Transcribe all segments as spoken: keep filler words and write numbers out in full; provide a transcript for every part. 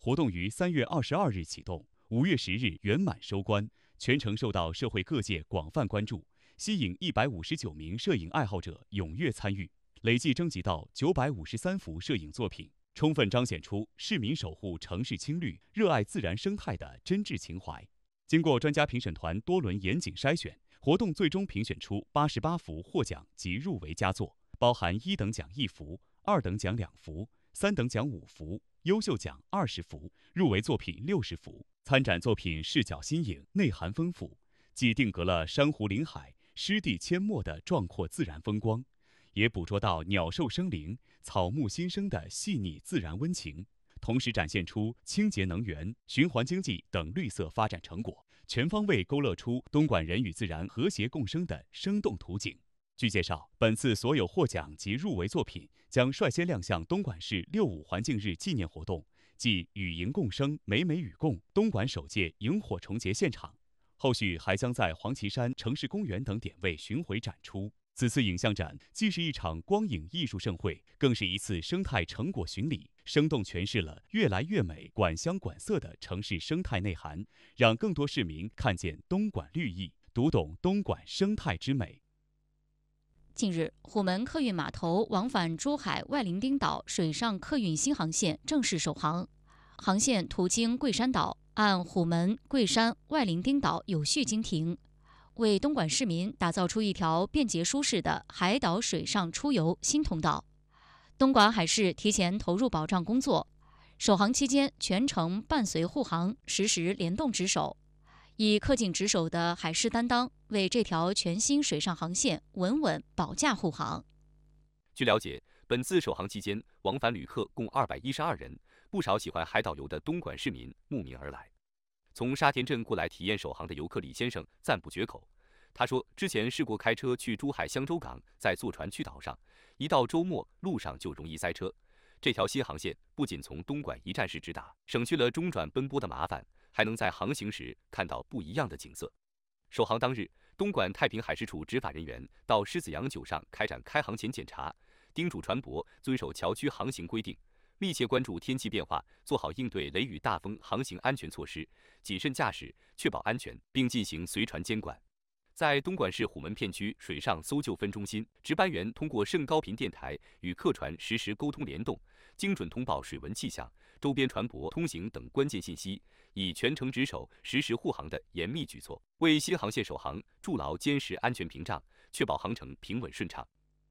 活动于三月二十二日启动，五月十日圆满收官，全程受到社会各界广泛关注，吸引一百五十九名摄影爱好者踊跃参与，累计征集到九百五十三幅摄影作品，充分彰显出市民守护城市青绿、热爱自然生态的真挚情怀。经过专家评审团多轮严谨筛选，活动最终评选出八十八幅获奖及入围佳作，包含一等奖一幅、二等奖两幅、三等奖五幅、优秀奖二十幅，入围作品六十幅。参展作品视角新颖，内涵丰富，既定格了珊瑚林海、湿地阡陌的壮阔自然风光，也捕捉到鸟兽生灵、草木新生的细腻自然温情，同时展现出清洁能源、循环经济等绿色发展成果，全方位勾勒出东莞人与自然和谐共生的生动图景。据介绍，本次所有获奖及入围作品将率先亮相东莞市六五环境日纪念活动，即与萤共生、美美与共东莞首届萤火虫节现场，后续还将在黄岐山城市公园等点位巡回展出。此次影像展既是一场光影艺术盛会，更是一次生态成果巡礼，生动诠释了越来越美、管乡管色的城市生态内涵，让更多市民看见东莞绿意，读懂东莞生态之美。 近日，虎门客运码头往返珠海外伶仃岛水上客运新航线正式首航，航线途经桂山岛，按虎门、桂山、外伶仃岛有序经停，为东莞市民打造出一条便捷舒适的海岛水上出游新通道。东莞海事提前投入保障工作，首航期间全程伴随护航，实时联动值守，以恪尽职守的海事担当，为这条全新水上航线稳稳保驾护航。 据了解，本次首航期间，往返旅客共二百一十二人，不少喜欢海岛游的东莞市民慕名而来。从沙田镇过来体验首航的游客李先生赞不绝口。他说，之前试过开车去珠海香洲港，再坐船去岛上，一到周末路上就容易塞车。这条新航线不仅从东莞一站式直达，省去了中转奔波的麻烦，还能在航行时看到不一样的景色。首航当日，东莞太平海事处执法人员到狮子洋酒上开展开航前检查，叮嘱船舶遵守桥区航行规定，密切关注天气变化，做好应对雷雨大风航行安全措施，谨慎驾驶，确保安全，并进行随船监管。在东莞市虎门片区水上搜救分中心，值班员通过甚高频电台与客船实时沟通联动，精准通报水文气象、周边船舶通行等关键信息，以全程值守、实时护航的严密举措，为新航线首航筑牢坚实安全屏障，确保航程平稳顺畅。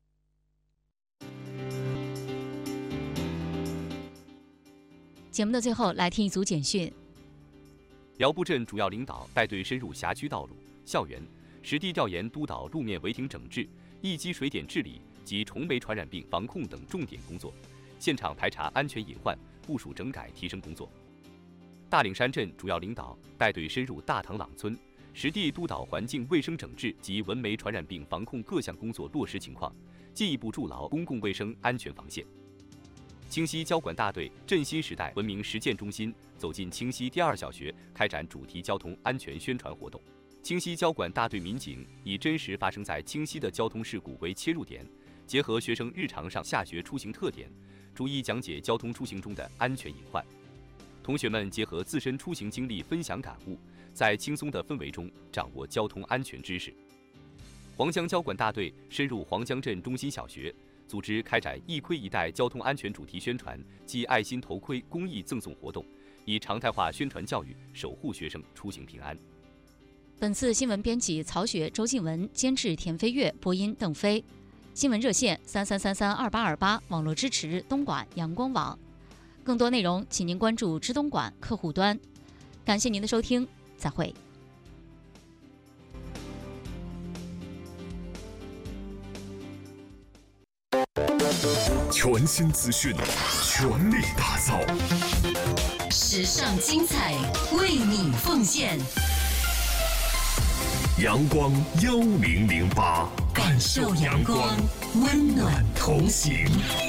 节目的最后，来听一组简讯。 辽埠镇主要领导带队深入辖区道路、校园，实地调研督导路面违停整治、一级水点治理及虫媒传染病防控等重点工作，现场排查安全隐患，部署整改提升工作。大岭山镇主要领导带队深入大塘朗村，实地督导环境卫生整治及蚊媒传染病防控各项工作落实情况，进一步筑牢公共卫生安全防线。清溪交管大队振兴时代文明实践中心走进清溪第二小学，开展主题交通安全宣传活动。清溪交管大队民警以真实发生在清溪的交通事故为切入点，结合学生日常上下学出行特点，逐一讲解交通出行中的安全隐患。同学们结合自身出行经历分享感悟，在轻松的氛围中掌握交通安全知识。黄江交管大队深入黄江镇中心小学，组织开展一盔一带交通安全主题宣传及爱心头盔公益赠送活动，以常态化宣传教育守护学生出行平安。 本次新闻编辑曹雪、周静文，监制田飞跃，播音邓飞。新闻热线三三三三二八二八，网络支持东莞阳光网。更多内容，请您关注知东莞客户端。感谢您的收听，再会。 全新资讯，全力打造， 时尚精彩，为你奉献。 阳光幺零零八，感受阳光，温暖同行。